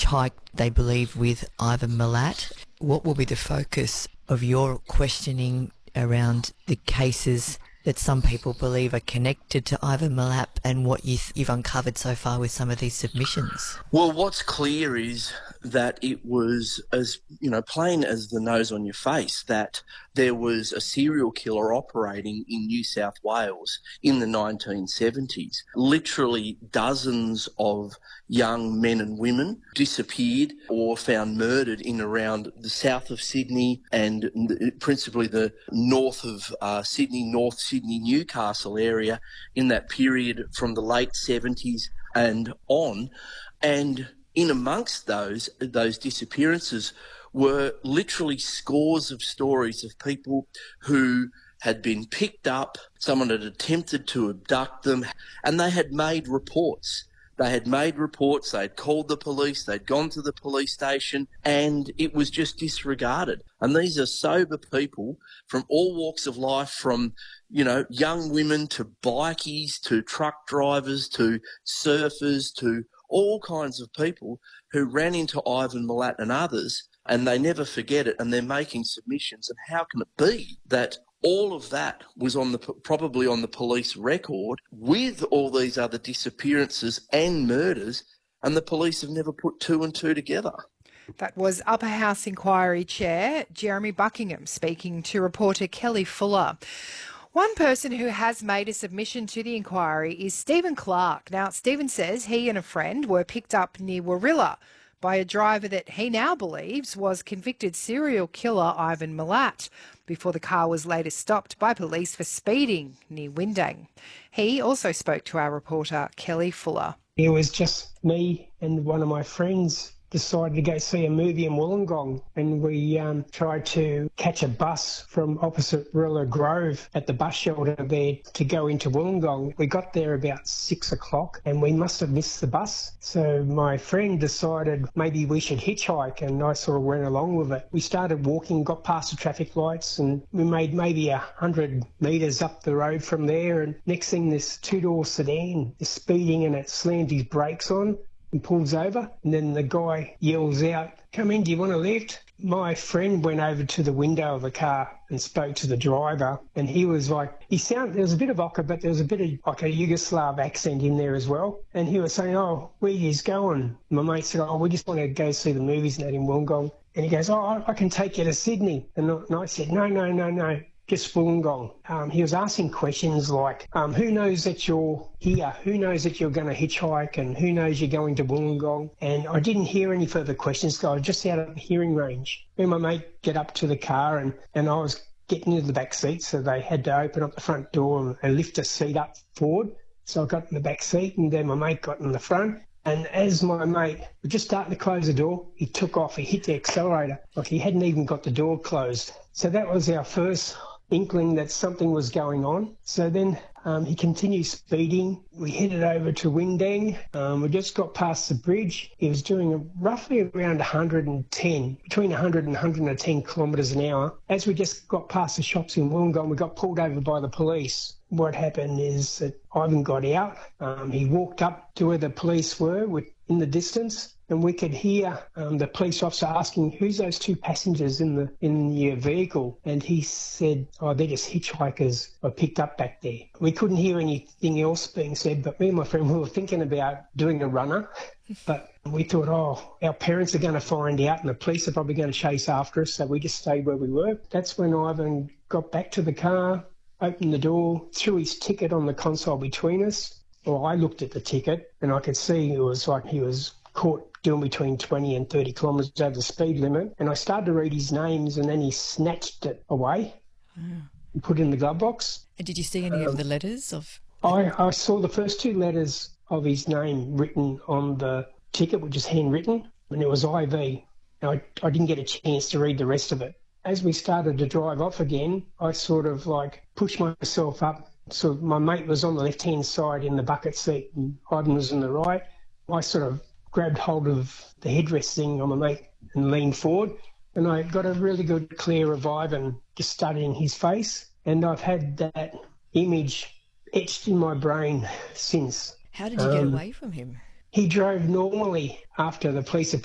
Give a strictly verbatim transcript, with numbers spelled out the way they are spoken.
hitchhiked, they believe, with Ivan Milat. What will be the focus of your questioning around the cases that some people believe are connected to Ivan Milat and what you've, you've uncovered so far with some of these submissions? Well, what's clear is that it was as, you know, plain as the nose on your face that there was a serial killer operating in New South Wales in the nineteen seventies. Literally dozens of young men and women disappeared or found murdered in around the south of Sydney and principally the north of uh, Sydney, North Sydney, Newcastle area in that period from the late seventies and on. And in amongst those, those disappearances were literally scores of stories of people who had been picked up, someone had attempted to abduct them, and they had made reports. They had made reports, they had called the police, they'd gone to the police station, and it was just disregarded. And these are sober people from all walks of life, from, you know, young women to bikies, to truck drivers, to surfers, to all kinds of people who ran into Ivan Milat and others, and they never forget it, and they're making submissions. And how can it be that all of that was on the probably on the police record with all these other disappearances and murders, and the police have never put two and two together? That was Upper House Inquiry Chair Jeremy Buckingham speaking to reporter Kelly Fuller. One person who has made a submission to the inquiry is Stephen Clark. Now, Stephen says he and a friend were picked up near Warilla by a driver that he now believes was convicted serial killer Ivan Milat before the car was later stopped by police for speeding near Windang. He also spoke to our reporter Kelly Fuller. It was just me and one of my friends decided to go see a movie in Wollongong, and we um, tried to catch a bus from opposite Rilla Grove at the bus shelter there to go into Wollongong. We got there about six o'clock and we must have missed the bus. So my friend decided maybe we should hitchhike, and I sort of went along with it. We started walking, got past the traffic lights, and we made maybe a hundred metres up the road from there, and next thing this two-door sedan is speeding and it slammed his brakes on and pulls over, and then the guy yells out, "Come in, do you want a lift?" My friend went over to the window of the car and spoke to the driver, and he was like, he sounded, there was a bit of Ocker, but there was a bit of like a Yugoslav accent in there as well, and he was saying, "Oh, where you going?" My mate said, "Oh, we just want to go see the movies and that in Wollongong." And he goes, "Oh, I can take you to Sydney." And I said, "No, no, no, no. Just Wollongong." Um, he was asking questions like, um, who knows that you're here? Who knows that you're going to hitchhike? And who knows you're going to Wollongong? And I didn't hear any further questions because I was just out of hearing range. When my mate get up to the car and, and I was getting into the back seat, so they had to open up the front door and, and lift a seat up forward. So I got in the back seat, and then my mate got in the front. And as my mate was just starting to close the door, he took off, he hit the accelerator, like he hadn't even got the door closed. So that was our first inkling that something was going on. So then um, he continued speeding. We headed over to Windang. Um, we just got past the bridge. He was doing a, roughly around one hundred ten, between one hundred and one hundred ten kilometres an hour. As we just got past the shops in Wollongong, we got pulled over by the police. What happened is that Ivan got out. Um, he walked up to where the police were with, in the distance, and we could hear um, the police officer asking, "Who's those two passengers in the in your vehicle?" And he said, "Oh, they're just hitchhikers I picked up back there." We couldn't hear anything else being said, but me and my friend, we were thinking about doing a runner, but we thought, oh, our parents are going to find out and the police are probably going to chase after us, so we just stayed where we were. That's when Ivan got back to the car, opened the door, threw his ticket on the console between us. Well, I looked at the ticket and I could see it was like he was caught doing between twenty and thirty kilometres over the speed limit. And I started to read his names, and then he snatched it away mm. and put it in the glove box. And did you see any um, of the letters of? I, I saw the first two letters of his name written on the ticket, which is handwritten, and it was I V. I, I didn't get a chance to read the rest of it. As we started to drive off again, I sort of like pushed myself up. So my mate was on the left-hand side in the bucket seat and Ivan was on the right. I sort of grabbed hold of the headrest thing on my mate and leaned forward, and I got a really good clear of Ivan just studying his face, and I've had that image etched in my brain since. How did you um, get away from him? He drove normally after the police had